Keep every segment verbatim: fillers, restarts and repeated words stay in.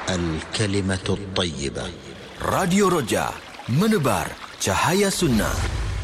الكلمة الطيبة. Radio Roja, menebar cahaya sunnah.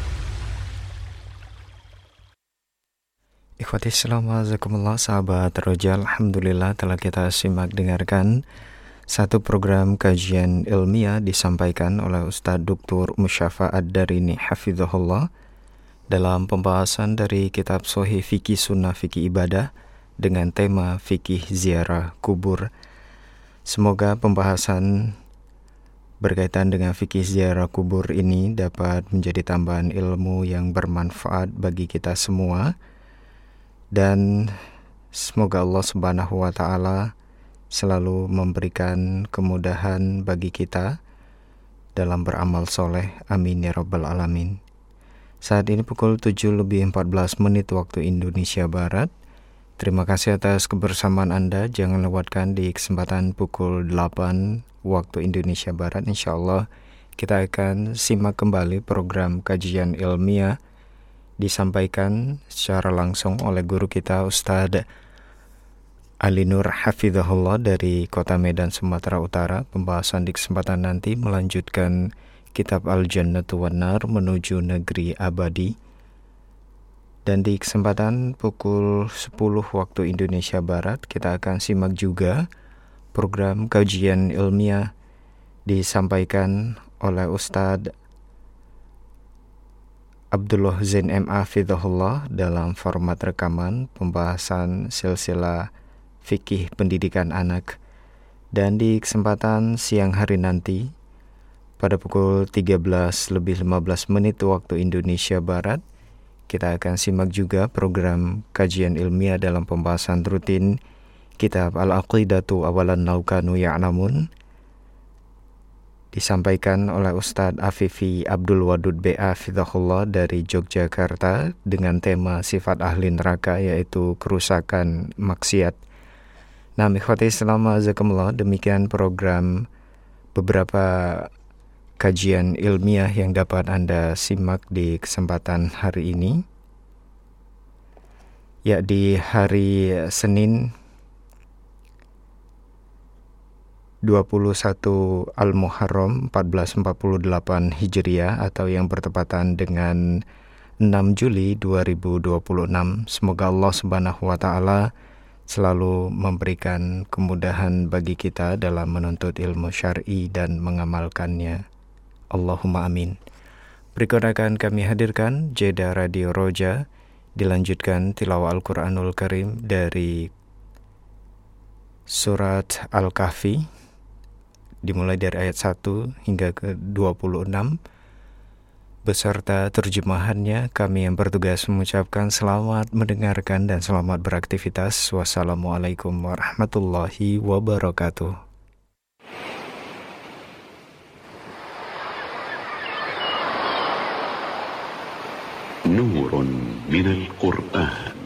Ikhwati Islam, wazakumullah, sahabat Roja, alhamdulillah telah kita simak dengarkan satu program kajian ilmiah disampaikan oleh Ustadz Doktor Musyafa Ad-Darini hafizahullah dalam pembahasan dari kitab Sahih Fikih Sunnah Fikih Ibadah dengan tema Fikih Ziarah Kubur. Semoga pembahasan berkaitan dengan fikih ziarah kubur ini dapat menjadi tambahan ilmu yang bermanfaat bagi kita semua, dan semoga Allah Subhanahu wa Ta'ala selalu memberikan kemudahan bagi kita dalam beramal soleh. Amin ya rabbal alamin. Saat ini pukul tujuh lebih empat belas menit waktu Indonesia Barat. Terima kasih atas kebersamaan Anda. Jangan lewatkan di kesempatan pukul delapan waktu Indonesia Barat. Insya Allah kita akan simak kembali program kajian ilmiah disampaikan secara langsung oleh guru kita Ustadz Ali Nur hafizahullah dari Kota Medan, Sumatera Utara. Pembahasan di kesempatan nanti melanjutkan kitab Al-Jannatu wan Nar, menuju negeri abadi. Dan di kesempatan pukul sepuluh waktu Indonesia Barat kita akan simak juga program kajian ilmiah disampaikan oleh Ustadz Abdullah Zain M A Fidhahullah dalam format rekaman pembahasan silsilah fikih pendidikan anak. Dan di kesempatan siang hari nanti pada pukul tiga belas lebih lima belas menit waktu Indonesia Barat kita akan simak juga program kajian ilmiah dalam pembahasan rutin kitab Al-Aqidatu Awalan Laukanu Ya'lamun disampaikan oleh Ustadz Afifi Abdul Wadud B A Fidhahullah dari Yogyakarta dengan tema sifat ahli neraka, yaitu kerusakan maksiat. Nah, ikhwati Islam, wazakumullah, demikian program beberapa kajian ilmiah yang dapat Anda simak di kesempatan hari ini. Ya, di hari Senin dua puluh satu Al-Muharram empat belas empat puluh delapan Hijriah atau yang bertepatan dengan enam Juli dua ribu dua puluh enam. Semoga Allah Subhanahu wa Ta'ala selalu memberikan kemudahan bagi kita dalam menuntut ilmu syar'i dan mengamalkannya. Allahumma amin. Berikut akan kami hadirkan jeda Radio Roja, dilanjutkan tilawah Al-Quranul Karim dari surat Al-Kahfi, dimulai dari ayat satu hingga ke dua puluh enam. Beserta terjemahannya, kami yang bertugas mengucapkan selamat mendengarkan dan selamat beraktivitas. Wassalamualaikum warahmatullahi wabarakatuh. نور من القرآن